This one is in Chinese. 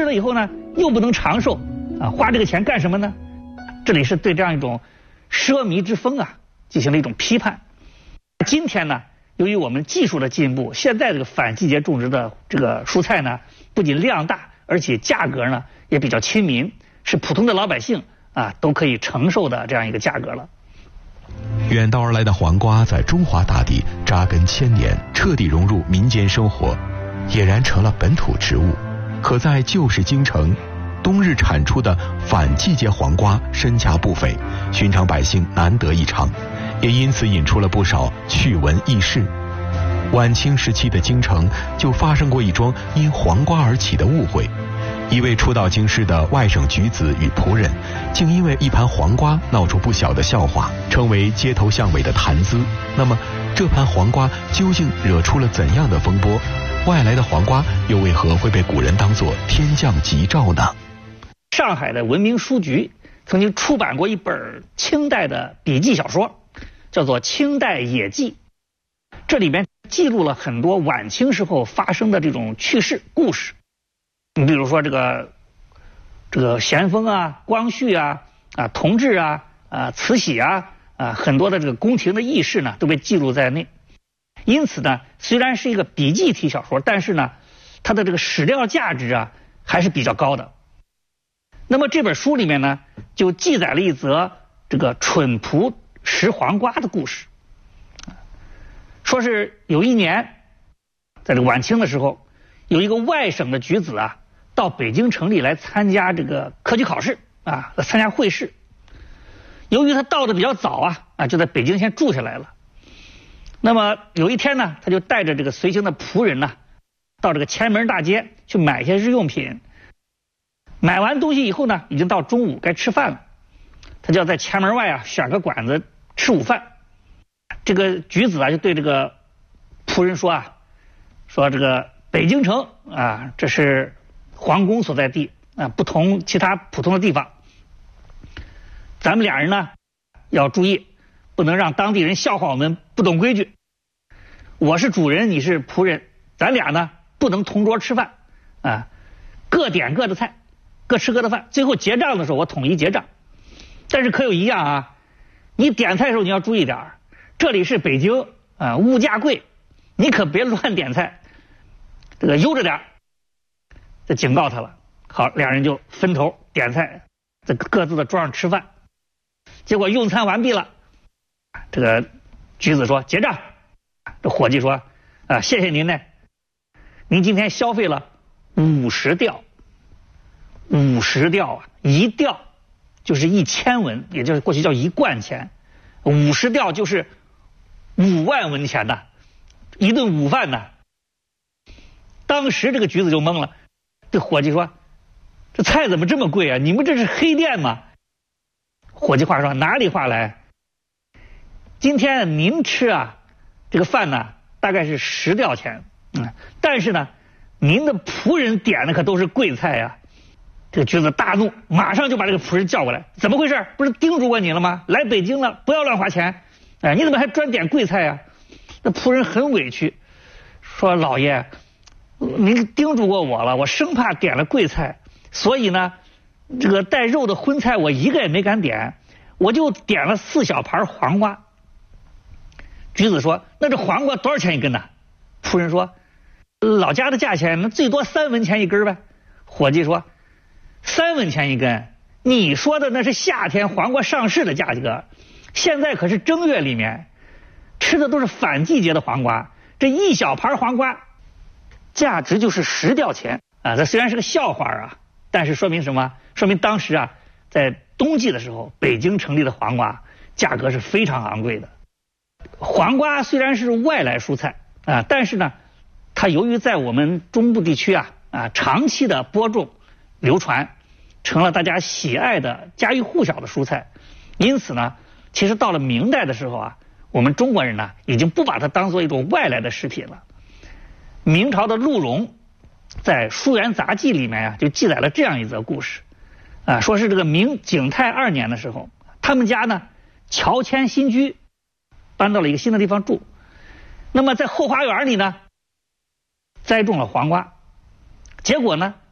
吃了以后呢又不能长寿啊，花这个钱干什么呢？这里是对这样一种奢靡之风啊进行了一种批判。今天呢，由于我们技术的进步，现在这个反季节种植的这个蔬菜呢，不仅量大，而且价格呢也比较亲民，是普通的老百姓啊都可以承受的这样一个价格了。 远道而来的黄瓜在中华大地扎根千年，彻底融入民间生活，俨然成了本土植物。可在旧时京城，冬日产出的反季节黄瓜身价不菲，寻常百姓难得一尝，也因此引出了不少趣闻轶事。晚清时期的京城就发生过一桩因黄瓜而起的误会。一位初到京师的外省举子与仆人，竟因为一盘黄瓜闹出不小的笑话，成为街头巷尾的谈资。那么，这盘黄瓜究竟惹出了怎样的风波？外来的黄瓜又为何会被古人当作天降吉兆呢？ 上海的文明书局曾经出版过一本清代的笔记小说，叫做《清代野记》。这里面记录了很多晚清时候发生的这种趣事故事。你比如说这个咸丰啊、光绪啊、同治啊、慈禧啊、很多的这个宫廷的轶事呢都被记录在内。因此呢，虽然是一个笔记体小说，但是呢，它的这个史料价值啊还是比较高的。那么这本书里面呢，就记载了一则这个蠢仆食黄瓜的故事。说是有一年，在这个晚清的时候，有一个外省的举子啊，到北京城里来参加这个科举考试啊，参加会试。由于他到的比较早啊，就在北京先住下来了。那么有一天呢，他就带着这个随行的仆人呢，到这个前门大街去买一些日用品。买完东西以后呢，已经到中午该吃饭了，他就要在前门外啊选个馆子吃午饭。这个举子啊就对这个仆人说说这个北京城啊，这是皇宫所在地啊，不同其他普通的地方。咱们俩人呢要注意，不能让当地人笑话我们不懂规矩。我是主人，你是仆人，咱俩呢不能同桌吃饭啊，各点各的菜，各吃各的饭，最后结账的时候我统一结账。但是可有一样啊，你点菜的时候你要注意点，这里是北京啊，物价贵，你可别乱点菜，这个悠着点。就警告他了。好，两人就分头点菜，在各自的桌上吃饭。结果用餐完毕了，这个举子说结账，这伙计说谢谢您呢，您今天消费了50吊，50吊啊，一吊就是1000文，也就是过去叫1贯钱，50吊就是5万文钱呐，一顿午饭呐。当时这个举子就懵了，这伙计说这菜怎么这么贵啊？你们这是黑店吗？伙计话说哪里话来，今天您吃这个饭呢大概是10吊钱，但是呢您的仆人点的可都是贵菜呀。这个举子大怒，马上就把这个仆人叫过来，怎么回事？不是叮嘱过你了吗？来北京了不要乱花钱，你怎么还专点贵菜呀？那仆人很委屈，说老爷您叮嘱过我了，我生怕点了贵菜，所以呢这个带肉的荤菜我一个也没敢点，我就点了4小盘黄瓜。举子说那这黄瓜多少钱一根呢？仆人说老家的价钱最多3文钱一根呗。伙计说3文钱一根，你说的那是夏天黄瓜上市的价格，现在可是正月里面吃的都是反季节的黄瓜，这1小盘黄瓜价值就是10吊钱啊！这虽然是个笑话但是说明什么？说明当时在冬季的时候，北京城里的黄瓜价格是非常昂贵的。黄瓜虽然是外来蔬菜但是呢，它由于在我们中部地区长期的播种流传，成了大家喜爱的家喻户晓的蔬菜。因此呢，其实到了明代的时候我们中国人呢已经不把它当做一种外来的食品了。明朝的陆荣在《书园杂记》里面就记载了这样一则故事说是这个明景泰2年的时候，他们家呢乔迁新居，搬到了一个新的地方住。那么在后花园里呢栽种了黄瓜，结果呢